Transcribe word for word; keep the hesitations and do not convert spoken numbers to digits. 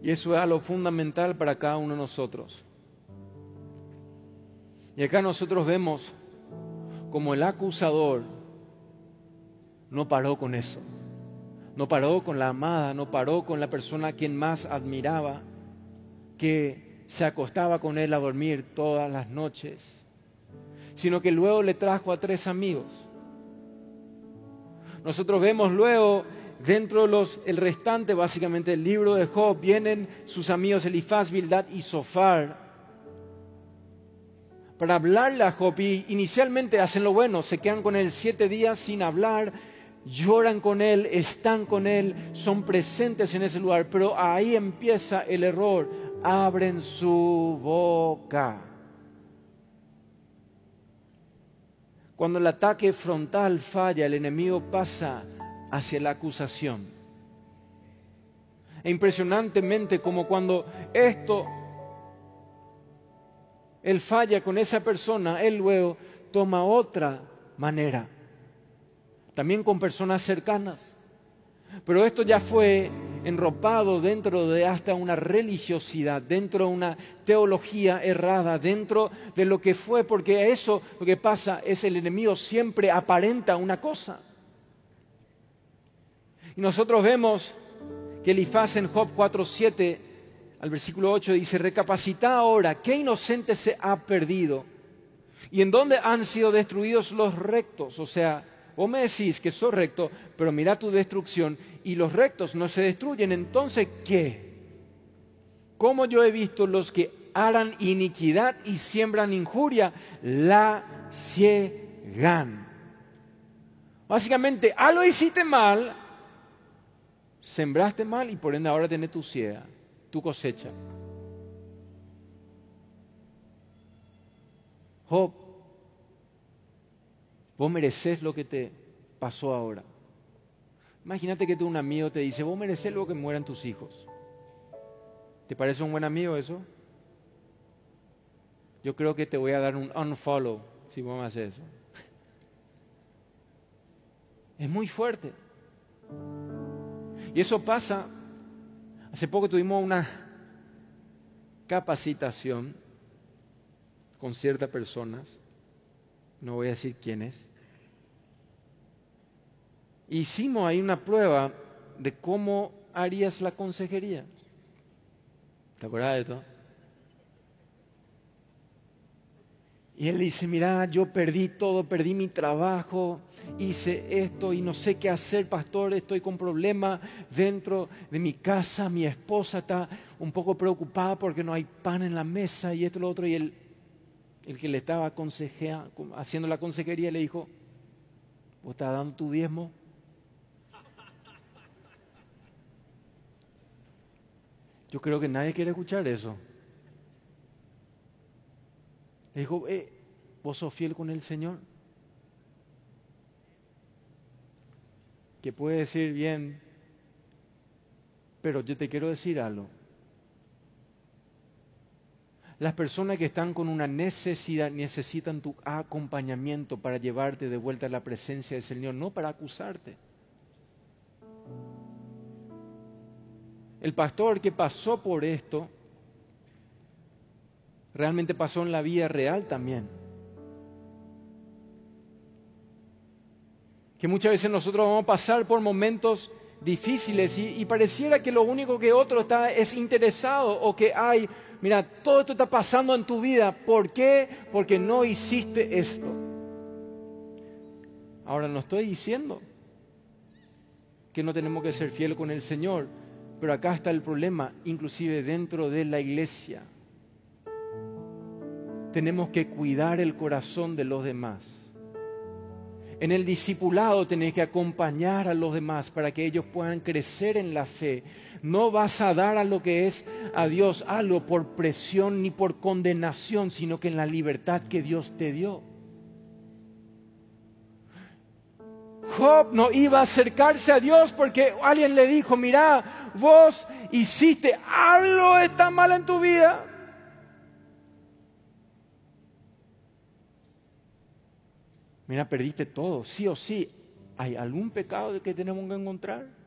Y eso es algo fundamental para cada uno de nosotros. Y acá nosotros vemos como el acusador no paró con eso. No paró con la amada, no paró con la persona a quien más admiraba, que se acostaba con él a dormir todas las noches, sino que luego le trajo a tres amigos. Nosotros vemos luego, dentro de los, el restante básicamente del libro de Job, vienen sus amigos Elifaz, Bildad y Zofar para hablarle a Job, y inicialmente hacen lo bueno, se quedan con él siete días sin hablar, lloran con él, están con él, son presentes en ese lugar, pero ahí empieza el error, abren su boca. Cuando el ataque frontal falla, el enemigo pasa hacia la acusación. E impresionantemente, como cuando esto, él falla con esa persona, él luego toma otra manera. También con personas cercanas. Pero esto ya fue enropado dentro de hasta una religiosidad, dentro de una teología errada, dentro de lo que fue, porque eso lo que pasa es el enemigo siempre aparenta una cosa. Y nosotros vemos que Elifaz en Job cuatro siete al versículo ocho dice: recapacita ahora, ¿qué inocente se ha perdido? ¿Y en dónde han sido destruidos los rectos? O sea, vos me decís que sos recto, pero mira tu destrucción, y los rectos no se destruyen. Entonces, ¿qué? ¿Cómo yo he visto los que harán iniquidad y siembran injuria? La ciegan. Básicamente, algo hiciste mal, sembraste mal y por ende ahora tenés tu siega, tu cosecha. Job, vos merecés lo que te pasó ahora. Imagínate que tú, un amigo te dice: vos merecés lo que mueran tus hijos. ¿Te parece un buen amigo eso? Yo creo que te voy a dar un unfollow si vos me haces eso. Es muy fuerte. Y eso pasa. Hace poco tuvimos una capacitación con ciertas personas, no voy a decir quiénes. Hicimos ahí una prueba de cómo harías la consejería. ¿Te acuerdas de esto? Y él dice: mira, yo perdí todo, perdí mi trabajo, hice esto y no sé qué hacer, pastor, estoy con problemas dentro de mi casa, mi esposa está un poco preocupada porque no hay pan en la mesa y esto y lo otro. Y él, el que le estaba aconsejea, haciendo la consejería, le dijo: ¿vos estás dando tu diezmo? Yo creo que nadie quiere escuchar eso. Le dijo: eh, ¿vos sos fiel con el Señor? Que puede decir: bien, pero yo te quiero decir algo. Las personas que están con una necesidad necesitan tu acompañamiento para llevarte de vuelta a la presencia del Señor, no para acusarte. El pastor que pasó por esto realmente pasó en la vida real también. Que muchas veces nosotros vamos a pasar por momentos difíciles y, y pareciera que lo único que otro está es interesado, o que hay, mira, todo esto está pasando en tu vida. ¿Por qué? Porque no hiciste esto. Ahora, no estoy diciendo que no tenemos que ser fieles con el Señor, pero acá está el problema, inclusive dentro de la iglesia. Tenemos que cuidar el corazón de los demás. En el discipulado tenés que acompañar a los demás para que ellos puedan crecer en la fe. No vas a dar a lo que es a Dios algo por presión ni por condenación, sino que en la libertad que Dios te dio. Job no iba a acercarse a Dios porque alguien le dijo: mira, vos hiciste algo, está mal en tu vida. Mira, perdiste todo, sí o sí. ¿Hay algún pecado que tenemos que encontrar?